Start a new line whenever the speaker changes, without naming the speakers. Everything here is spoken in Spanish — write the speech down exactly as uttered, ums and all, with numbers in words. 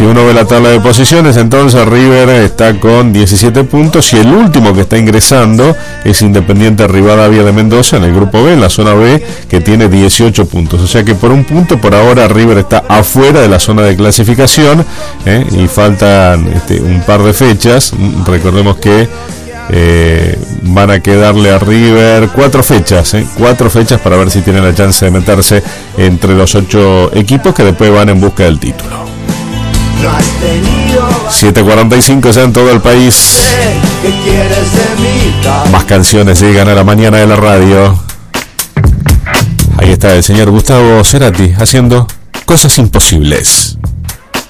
uno ve la tabla de posiciones, entonces River está con diecisiete puntos y el último que está ingresando es Independiente Rivadavia de Mendoza en el grupo B, en la zona B, que tiene dieciocho puntos. O sea que por un punto por ahora River está afuera de la zona de clasificación, ¿eh? Y faltan este, un par de fechas. Recordemos que Eh, van a quedarle a River cuatro fechas, ¿eh? cuatro fechas para ver si tienen la chance de meterse entre los ocho equipos que después van en busca del título. siete cuarenta y cinco ya en todo el país. Más canciones llegan a la mañana de la radio. Ahí está el señor Gustavo Cerati haciendo Cosas Imposibles.